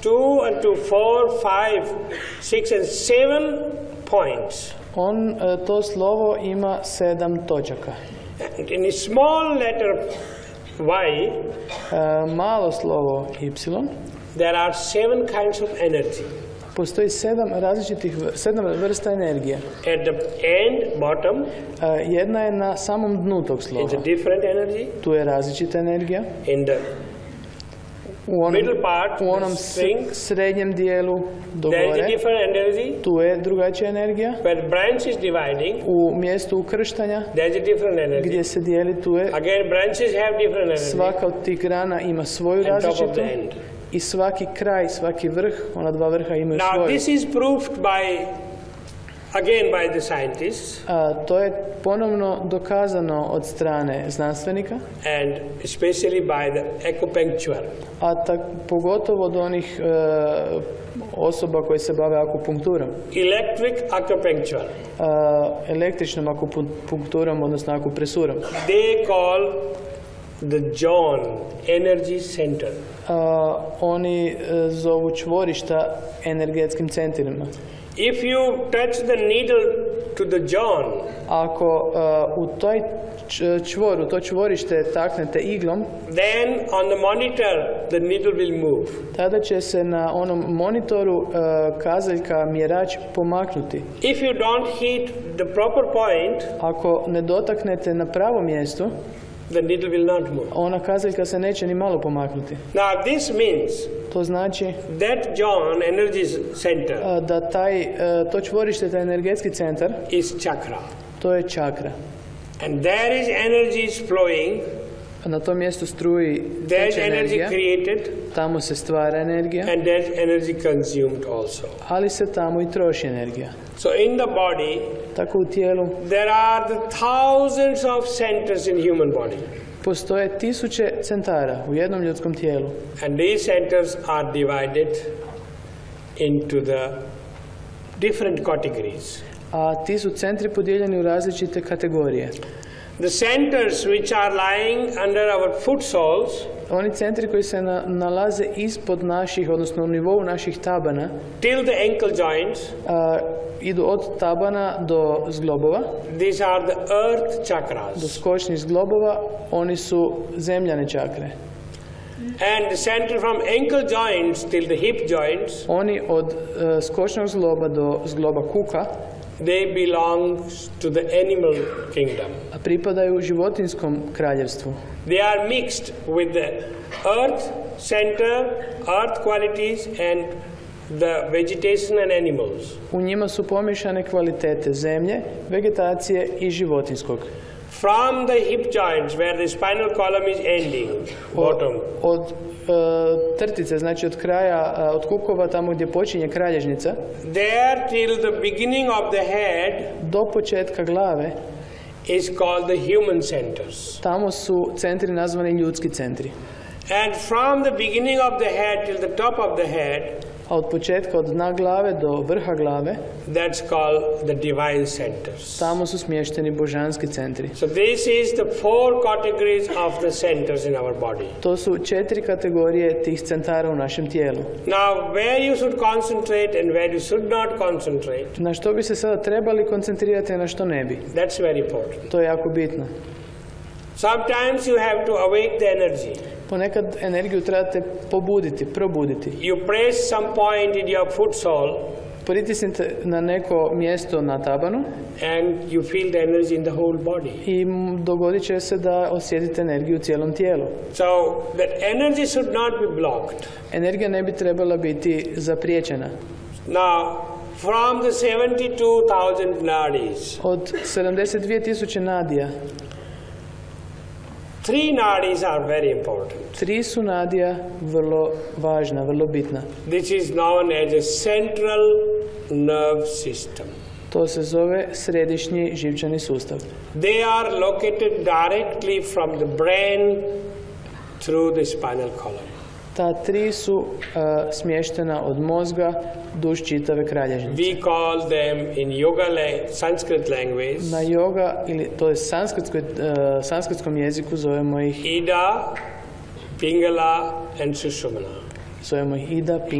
2 and 2, 4, 5, 6 and 7 points. To slovo ima 7 točaka. And in a small letter Y, malo slovo Y, there are 7 kinds of energy. Postoji 7 vrsta energije. At the end, bottom, jedna je na samom dnu tog slova. it's a different energy. Tu je različita energija. In the middle part, u onom srednjem dijelu do there is a gore, different energy. tu je drugačija energija. Where the branch is dividing, U mjestu ukrštanja, there is a different energy. gdje se dijeli, tu je. Again, branches have different energy. Svaka od tih grana ima svoju On top of različitu. the end. I svaki kraj, svaki vrh, ona dva vrha imaju Now, svoju. this is proved by the scientists. To je ponovno dokazano od strane znanstvenika. And especially by the acupuncture. Pogotovo od onih osoba koji se bave akupunkturom. Electric acupuncture. Električnom akupunkturom, odnosno akupresurom. They call the John energy center. Oni zovu čvorišta energetskim centrima. If you touch the needle to the John, ako u toj čvoru, to čvorište taknete iglom, then on the monitor the needle will move. Tada će se na onom monitoru kazaljka mjerač pomaknuti. If you don't hit the proper point, ako ne dotaknete na pravo mjesto, the needle will not move. Ona kazaljka se neće ni malo pomaknuti. Now this means to znači that John energy center da to čvorište, taj energetski centar is chakra. To je čakra. And there is energy flowing. Na tom mjestu struji there's energija. Energy created. Tamo se stvara energija. And there's energy consumed also. Ali se tamo i troši energija. So in the body, tako u tijelu, there are the thousands of centers in human body. Postoje tisuće centara u jednom ljudskom tijelu. And these centers are divided into the different categories. A ti su centri podijeljeni u različite kategorije. The centers which are lying under our foot soles, oni centri koji se nalaze ispod naših, odnosno u nivou naših tabana, till the ankle joints, idu od tabana do zglobova. These are the earth chakras. Do skočnih zglobova, oni su zemljane čakre. And the center from ankle joints till the hip joints, oni od skočnog zgloba do zgloba kuka, they belong to the animal kingdom. A pripadaju životinjskom kraljevstvu. They are mixed with the earth center, earth qualities and the vegetation and animals. U njima su pomiješane kvalitete zemlje, vegetacije i životinjskog. From the hip joints where the spinal column is ending, bottom. Od trtice, znači od kraja, od kukova, tamo gdje počinje kralježnica, there till the beginning of the head, do početka glave, is called the human centers. Tamo su centri nazvani ljudski centri. And from the beginning of the head till the top of the head, a od početka, od dna glave do vrha glave, that's called the divine centers. Tamo su smješteni božanski centri. So this is the 4 categories of the centers in our body. To su 4 kategorije tih centara u našem tijelu. Now, where you should concentrate and where you should not concentrate. Na što bi se sada trebali koncentrirati, a na što ne bi? That's very important. To je jako bitno. Sometimes you have to awake the energy. Ponekad energiju trebate probuditi. You press some point in your foot sole. Pritisnite na neko mjesto na tabanu. And you feel the energy in the whole body. I dogodit će se da osjetite energiju u cijelom tijelu. So that energy should not be blocked. Energija ne bi trebala biti zapriječena. Now, from the 72,000 nadis. Od 72,000 nadija. 3 nadis are very important. 3 su nadija vrlo važna, vrlo bitna. This is known as a central nerve system. To se zove središnji živčani sustav. They are located directly from the brain through the spinal column. Ta 3 su smještena od mozga duž čitave kralježnice. We call them in yoga Sanskrit language. Na yoga, ili to je sanskritskom jeziku, zovemo ih Ida, Pingala and Sushumna. Zovemo ih Ida,